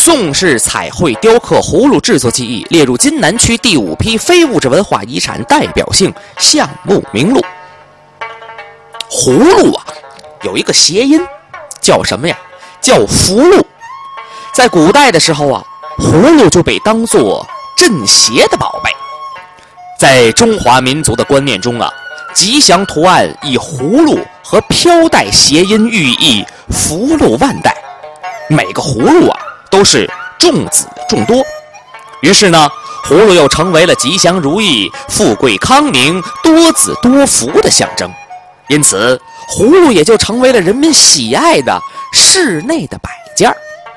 宋式彩绘雕刻葫芦制作技艺列入津南区第5批非物质文化遗产代表性项目名录。葫芦啊，有一个谐音，叫什么呀？叫福禄。在古代的时候啊，葫芦就被当作镇邪的宝贝。在中华民族的观念中啊，吉祥图案以葫芦和飘带谐音，寓意福禄万代。每个葫芦啊都是众子众多，于是呢，葫芦又成为了吉祥如意、富贵康宁、多子多福的象征。因此，葫芦也就成为了人们喜爱的室内的摆件。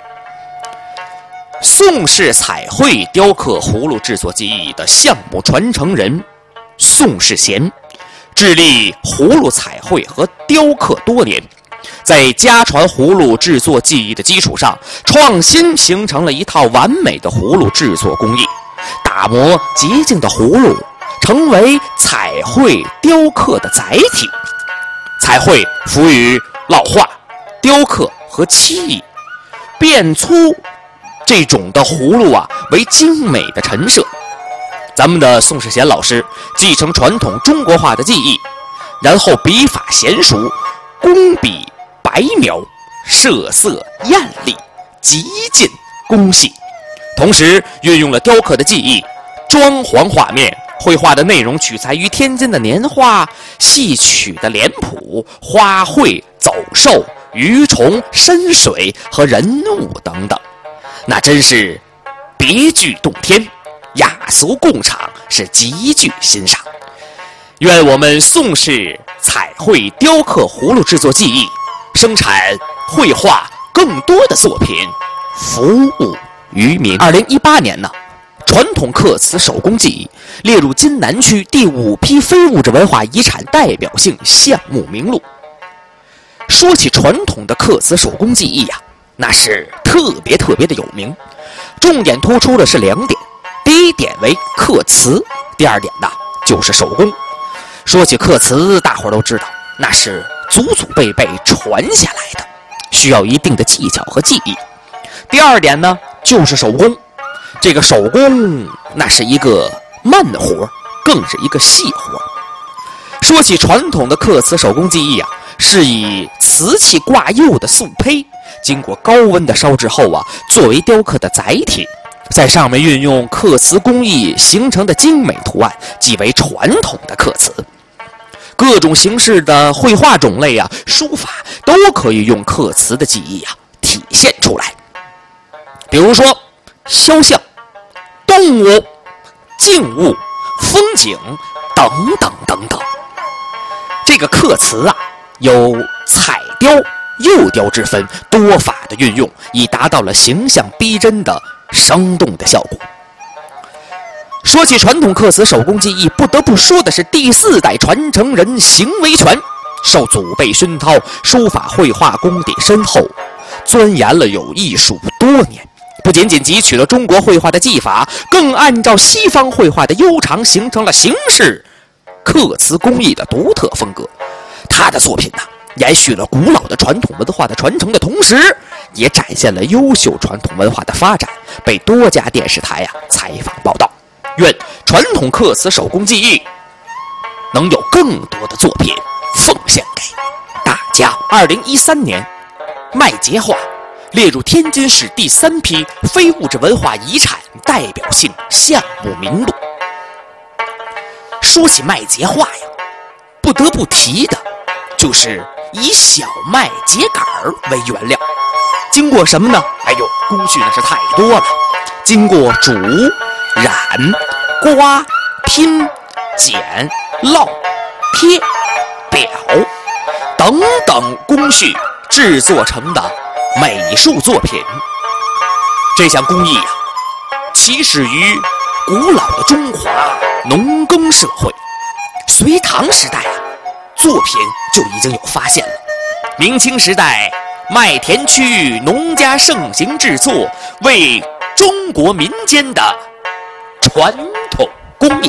宋式彩绘雕刻葫芦制作技艺的项目传承人宋世贤，致力葫芦彩绘和雕刻多年，在家传葫芦制作技艺的基础上，创新形成了一套完美的葫芦制作工艺，打磨洁净的葫芦，成为彩绘雕刻的载体。彩绘赋予老化、雕刻和漆艺，变粗这种的葫芦啊为精美的陈设。咱们的宋世贤老师继承传统中国化的技艺，然后笔法娴熟，工笔白描，色色艳丽，极尽工细，同时运用了雕刻的技艺，装潢画面绘画的内容取材于天津的年画，戏曲的脸谱、花卉、走兽、鱼虫、山水和人物等等，那真是别具洞天，雅俗共赏，是极具欣赏。愿我们宋式彩绘雕刻葫芦制作技艺生产绘画更多的作品，服务于民。2018年呢，传统刻瓷手工技艺列入津南区第5批非物质文化遗产代表性项目名录。说起传统的刻瓷手工技艺呀，那是特别的有名。重点突出的是2点，第一点为刻瓷，第二点呢就是手工。说起刻瓷，大伙儿都知道，那是祖祖辈辈传下来的，需要一定的技巧和技艺。第二点呢就是手工，这个手工那是一个慢活，更是一个细活。说起传统的刻瓷手工技艺啊，是以瓷器挂釉的素胚，经过高温的烧制后啊，作为雕刻的载体，在上面运用刻瓷工艺形成的精美图案，即为传统的刻瓷。各种形式的绘画种类啊，书法都可以用刻瓷的技艺啊体现出来。比如说肖像、动物、静物、风景等等等等。这个刻瓷啊，有彩雕、釉雕之分，多法的运用，以达到了形象逼真的生动的效果。说起传统刻瓷手工技艺，不得不说的是第4代传承人邢维全，受祖辈熏陶，书法绘画功底深厚，钻研了有艺术多年，不仅仅汲取了中国绘画的技法，更按照西方绘画的悠长，形成了形式刻瓷工艺的独特风格。他的作品呢，延续了古老的传统文化的传承的同时，也展现了优秀传统文化的发展，被多家电视台采访报道。愿传统刻瓷手工技艺能有更多的作品奉献给大家。2013年，麦秸画列入天津市第3批非物质文化遗产代表性项目名录。说起麦秸画呀，不得不提的就是以小麦秸秆为原料，经过什么呢？工序那是太多了，经过煮、染、刮、拼、剪、烙、贴、裱等等工序制作成的美术作品。这项工艺起始于古老的中华农耕社会，隋唐时代作品就已经有发现了。明清时代，麦田区农家盛行制作，为中国民间的传统工艺。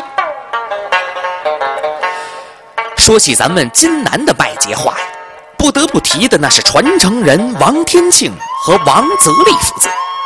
说起咱们津南的麦秸画不得不提的那是传承人王天庆和王泽立父子。